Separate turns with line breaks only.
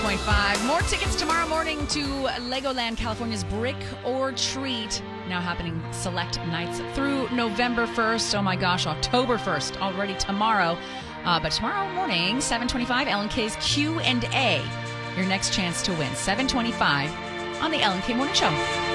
100.5. More tickets tomorrow morning to Legoland, California's Brick or Treat. Now happening select nights through November 1st. Oh my gosh, October 1st, already tomorrow. But tomorrow morning, 7:25, Ellen K's Q&A. Your next chance to win, 7:25 on the Ellen K Morning Show.